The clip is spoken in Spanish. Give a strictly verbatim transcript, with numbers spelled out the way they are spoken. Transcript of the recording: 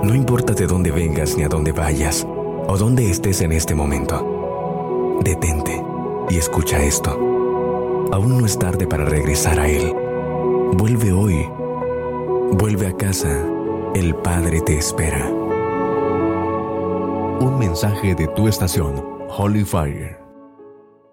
No importa de dónde vengas ni a dónde vayas, o dónde estés en este momento. Detente y escucha esto. Aún no es tarde para regresar a Él. Vuelve hoy. Vuelve a casa. El Padre te espera. Un mensaje de tu estación, Holy Fire.